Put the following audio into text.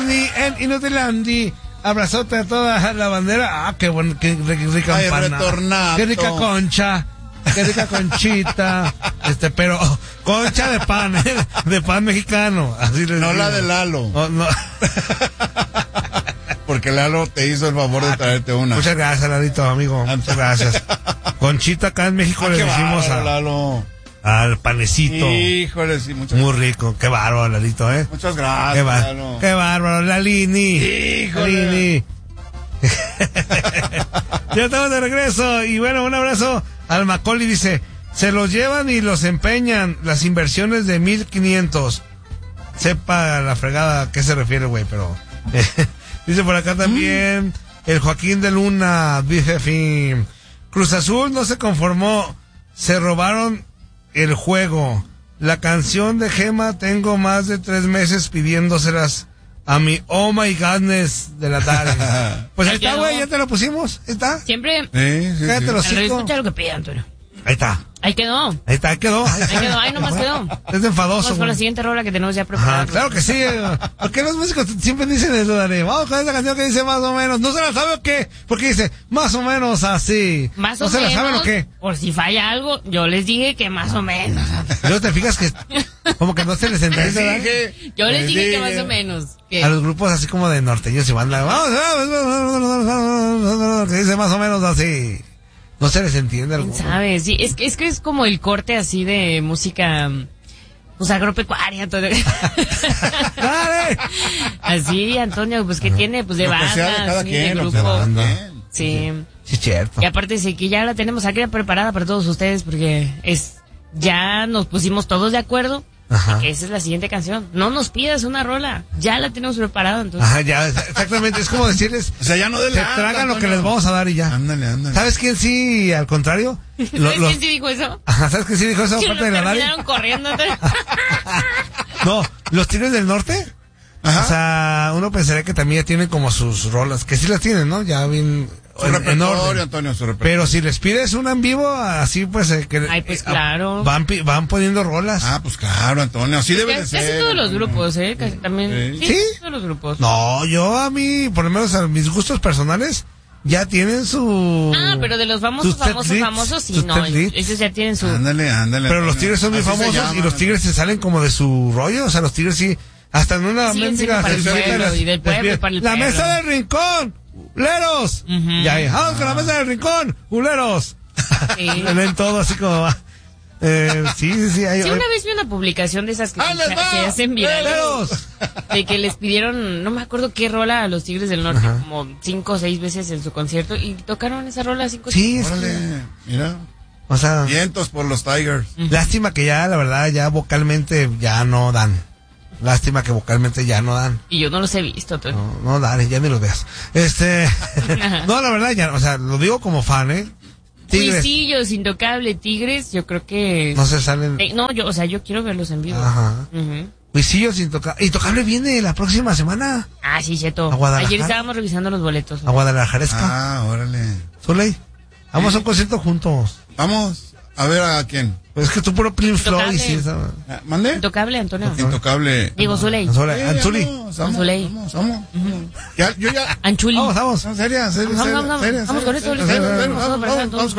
Lini en Inutilandia. Abrazote a toda la bandera. Qué bueno, qué rica empanada. Qué rica concha. Qué rica conchita. Pero concha de pan, de pan mexicano. Así les digo. La de Lalo. No. Porque Lalo te hizo el favor de traerte una. Muchas gracias, Lalito, amigo. Muchas gracias. Conchita acá en México le decimos al panecito. Híjole, sí, muchas muy rico. Qué bárbaro, Lalito, Muchas gracias, Lalo. Qué bárbaro, la Lini. Híjole. Lini. Ya estamos de regreso. Y bueno, un abrazo al Macaulay. Dice, se los llevan y los empeñan. Las inversiones de 1,500. Sepa la fregada a qué se refiere, güey, pero... Dice por acá también el Joaquín de Luna, dice fin. Cruz Azul no se conformó, se robaron el juego. La canción de Gema tengo más de 3 meses pidiéndoselas a mi Oh My Godness de la tarde. Pues ahí está, güey, ya te lo pusimos, ahí está. Siempre. Sí. Cállate los cinco. Escucha lo que pide, Antonio. Ahí está. Ahí quedó. Ahí quedó. Ahí nomás quedó. Es enfadoso. Vamos con la siguiente rola que tenemos ya preparada. Claro que sí. Porque los músicos siempre dicen eso, Dani. Vamos con esa canción que dice más o menos. ¿No se la sabe o qué? Porque dice más o menos así. Más ¿No o se menos, la saben o qué? Por si falla algo, yo les dije que más o menos. Luego te fijas que como que no se les entiende, ¿verdad? Yo les dije que más o menos. ¿Qué? A los grupos así como de norteños y banda. Vamos, que dice más o menos así. No se les entiende algo. ¿Sabes? Sí, es que es como el corte así de música, pues agropecuaria, Antonio. ¡Dale! Así, Antonio, pues que tiene, pues de banda, de cada sí, quien, de lo grupo. que banda. Sí. Sí, cierto. Y aparte sí que ya la tenemos aquí preparada para todos ustedes porque ya nos pusimos todos de acuerdo. Ajá. Que esa es la siguiente canción. No nos pidas una rola. Ya la tenemos preparada, entonces. Ajá, ya, exactamente. Es como decirles, O sea, ya no de se tragan lo que les vamos a dar y ya. Ándale. ¿Sabes quién sí, al contrario? ¿Sabes quién sí dijo eso? Ajá, ¿sabes quién sí dijo eso? Que Aparte lo de la Lali. terminaron corriendo. No, los Tigres del Norte. Ajá. O sea, uno pensaría que también ya tienen como sus rolas, que sí las tienen, ¿no? Ya bien Su en repertorio, orden. Antonio, su repertorio. Pero si les pides una en vivo, así pues que Ay, pues claro. van poniendo rolas. Pues claro, Antonio, así debe de Casi ser. todos los grupos, casi también. Sí. Sí, todos los grupos. No, yo a mí, por lo menos a mis gustos personales, ya tienen su... Pero de los famosos, sí, sus no. set lists. Ellos ya tienen su... Ándale. Pero los Antonio. Tigres son muy Así se famosos llaman, y los Tigres se salen como de su rollo. O sea, los Tigres sí, hasta en una Sí, mendiga para el servilleta pueblo, les- y del pueblo, les pide, para el la pueblo". mesa del rincón, ¡uleros! Ujú. Ya, vamos con la mesa del rincón, ¡uleros! Sí. Ven todo así como va. Sí. Hay, Sí, una vez vi una publicación de esas que les va! se hacen virales. ¡Uleros! De que les pidieron, no me acuerdo qué rola a los Tigres del Norte, Ajá. como 5 o 6 veces en su concierto, y tocaron esa rola 5 Sí, es que, Órale, mira. o sea, Vientos por los Tigers. lástima que ya, la verdad, ya vocalmente ya no dan. Lástima que vocalmente ya no dan. Y yo no los he visto, Antonio. No, dale, ya ni los veas. No, la verdad, ya, o sea, lo digo como fan, Tigres. Huisillos, Intocable, Tigres, yo creo que... No se salen. no, yo quiero verlos en vivo. Ajá. Ujú. Huisillos, Intocable viene la próxima semana. Ah, sí, cheto. ¿A Guadalajara? Ayer estábamos revisando los boletos. A Guadalajaresca. Órale. Zuley, vamos a un concierto juntos. Vamos a ver a quién. Pues es que tú puro Pink Floyd, Intocable. sí, esa... ¿Mande? Intocable, Antonio. Intocable. Digo, Zuley. Anzuli. Vamos. Yo ya. Anchuli. Vamos. Seria. Vamos con eso. Vamos con eso.